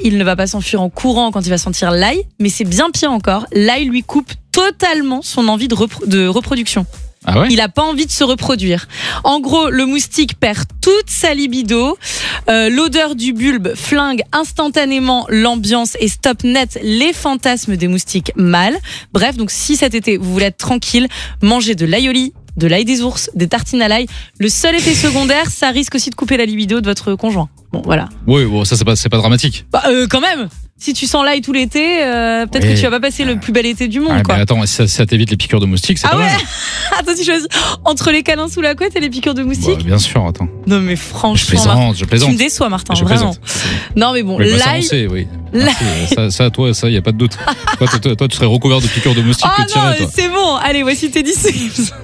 il ne va pas s'enfuir en courant quand il va sentir l'ail, mais c'est bien pire encore, l'ail lui coupe totalement son envie de reproduction. Ah ouais ? Il n'a pas envie de se reproduire. En gros, le moustique perd toute sa libido. L'odeur du bulbe flingue instantanément l'ambiance et stoppe net les fantasmes des moustiques mâles. Bref, donc si cet été vous voulez être tranquille, mangez de l'aïoli, de l'ail des ours, des tartines à l'ail. Le seul effet secondaire, ça risque aussi de couper la libido de votre conjoint. Bon, voilà. Oui, bon, ça c'est pas dramatique. Bah, quand même. Si tu sens l'ail tout l'été, peut-être que tu vas pas passer le plus bel été du monde, Ah, quoi. mais attends, si ça t'évite les piqûres de moustiques, c'est pas mal. Attends, tu choisis entre les câlins sous la couette et les piqûres de moustiques. Bah, bien sûr, attends. Non mais franchement, Je plaisante. tu me déçois, Martin, Je vraiment. plaisante. Non mais bon, Oui, bah, ça, on l'ail. sait, oui. Ça, toi, ça, y a pas de doute. Toi, tu serais recouvert de piqûres de moustiques Oh que de tirer, non, toi. c'est bon. Allez, voici tes 10 tips.